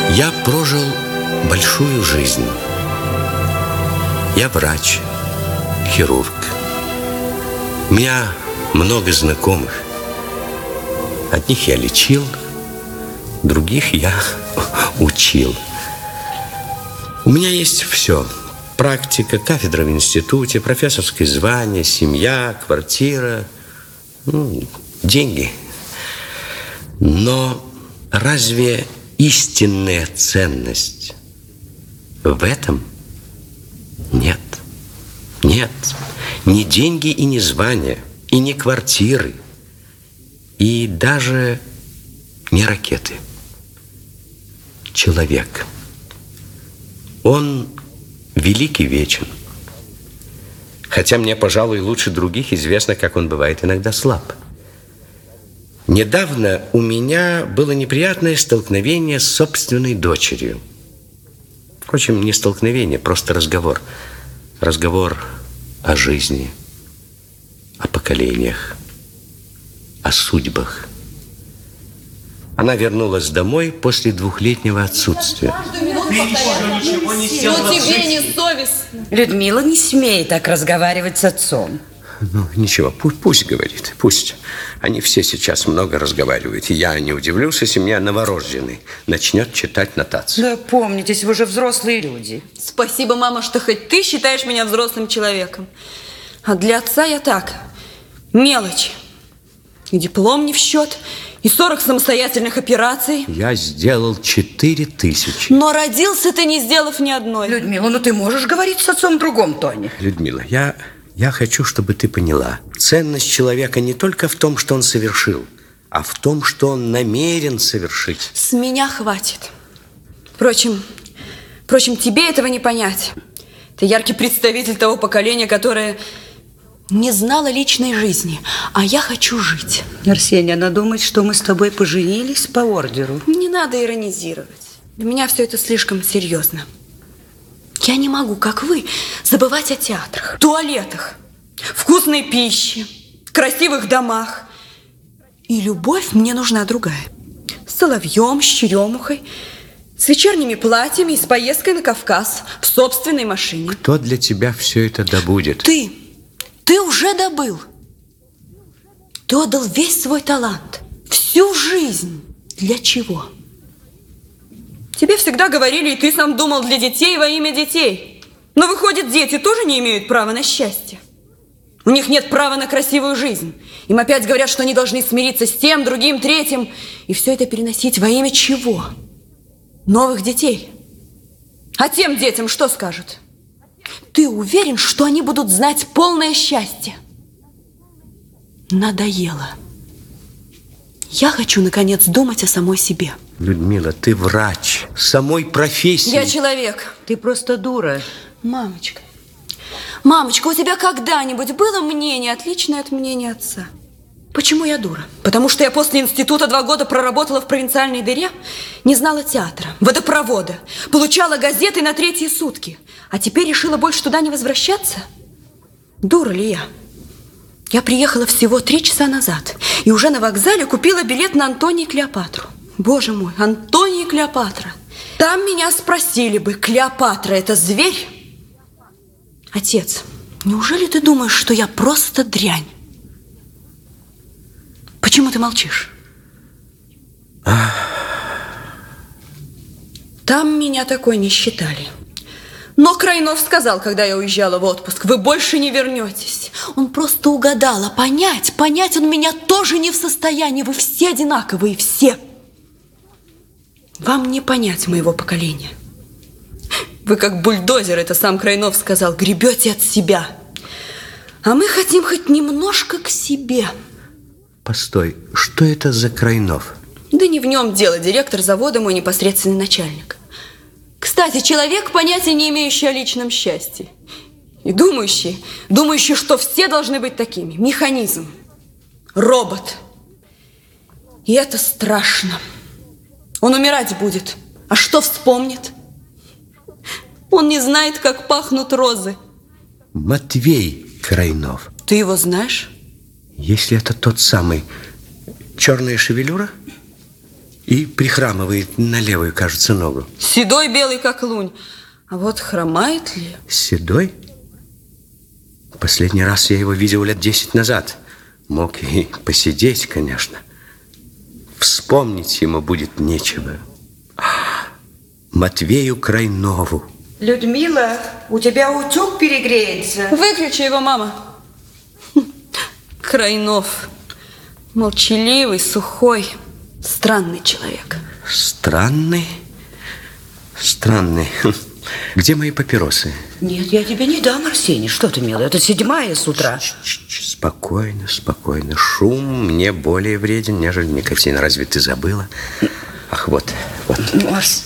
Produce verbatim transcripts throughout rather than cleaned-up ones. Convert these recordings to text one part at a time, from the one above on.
Я прожил большую жизнь. Я врач, хирург. У меня много знакомых. Одних я лечил, других я учил. У меня есть все. Практика, кафедра в институте, профессорское звание, семья, квартира, ну, деньги. Но разве истинная ценность в этом? Нет. Нет. Ни деньги и не звания, и не квартиры, и даже не ракеты. Человек. Он велик и вечен. Хотя мне, пожалуй, лучше других известно, как он бывает иногда слаб. Недавно у меня было неприятное столкновение с собственной дочерью. Впрочем, не столкновение, просто разговор. Разговор о жизни, о поколениях, о судьбах. Она вернулась домой после двухлетнего отсутствия. Ну, тебе не совестно. Людмила, не смей так разговаривать с отцом. Ну, ничего, пусть, пусть говорит, пусть. Они все сейчас много разговаривают. И я не удивлюсь, если меня новорожденный начнет читать нотацию. Да помнитесь, вы же взрослые люди. Спасибо, мама, что хоть ты считаешь меня взрослым человеком. А для отца я так, мелочь. И диплом не в счет, и сорок самостоятельных операций. Я сделал четыре тысячи. Но родился ты, не сделав ни одной. Людмила, ну ты можешь говорить с отцом в другом тоне. Людмила, я... Я хочу, чтобы ты поняла, ценность человека не только в том, что он совершил, а в том, что он намерен совершить. С меня хватит. Впрочем, впрочем, тебе этого не понять. Ты яркий представитель того поколения, которое не знало личной жизни, а я хочу жить. Арсения, она думает, что мы с тобой поженились по ордеру. Не надо иронизировать. Для меня все это слишком серьезно. Я не могу, как вы, забывать о театрах, туалетах, вкусной пище, красивых домах. И любовь мне нужна другая. С соловьем, с черемухой, с вечерними платьями и с поездкой на Кавказ в собственной машине. Кто для тебя все это добудет? Ты. Ты уже добыл. Ты отдал весь свой талант, всю жизнь. Для чего? Тебе всегда говорили, и ты сам думал, для детей во имя детей. Но выходит, дети тоже не имеют права на счастье. У них нет права на красивую жизнь. Им опять говорят, что они должны смириться с тем, другим, третьим. И все это переносить во имя чего? Новых детей. А тем детям что скажут? Ты уверен, что они будут знать полное счастье? Надоело. Я хочу, наконец, думать о самой себе. Людмила, ты врач самой профессии. Я человек. Ты просто дура. Мамочка, мамочка, у тебя когда-нибудь было мнение, отличное от мнения отца? Почему я дура? Потому что я после института два года проработала в провинциальной дыре, не знала театра, водопровода, получала газеты на третьи сутки, а теперь решила больше туда не возвращаться? Дура ли я? Я приехала всего три часа назад и уже на вокзале купила билет на Антония и Клеопатру. Боже мой, Антония и Клеопатра. Там меня спросили бы, Клеопатра – это зверь? Отец, неужели ты думаешь, что я просто дрянь? Почему ты молчишь? Там меня такой не считали. Но Крайнов сказал, когда я уезжала в отпуск, вы больше не вернетесь. Он просто угадал, а понять, понять он меня тоже не в состоянии. Вы все одинаковые, все. Вам не понять моего поколения. Вы как бульдозер, это сам Крайнов сказал, гребете от себя. А мы хотим хоть немножко к себе. Постой, что это за Крайнов? Да не в нем дело, директор завода мой непосредственный начальник. Кстати, человек, понятия не имеющий о личном счастье. И думающий, думающий, что все должны быть такими. Механизм, робот. И это страшно. Он умирать будет. А что вспомнит? Он не знает, как пахнут розы. Матвей Крайнов. Ты его знаешь? Если это тот самый, черная шевелюра? И прихрамывает на левую, кажется, ногу. Седой белый, как лунь. А вот хромает ли? Седой? Последний раз я его видел лет десять назад. Мог и посидеть, конечно. Вспомнить ему будет нечего. Матвею Крайнову. Людмила, у тебя утюг перегреется. Выключи его, мама. Крайнов. Молчаливый, сухой, странный человек. Странный? Странный. Где мои папиросы? Нет, я тебе не дам, Арсений. Что ты, милая? Это седьмая с утра. Ч-ч-ч, спокойно, спокойно. Шум мне более вреден, нежели никотин. Разве ты забыла? Ах, вот, вот. Ну, Арс...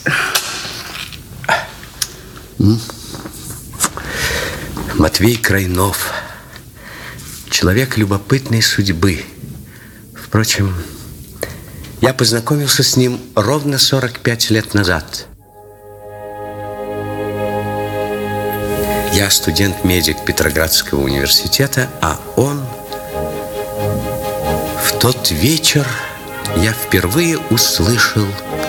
Матвей Крайнов. Человек любопытной судьбы. Впрочем, я познакомился с ним ровно сорок пять лет назад. Я студент-медик Петроградского университета, а он... В тот вечер я впервые услышал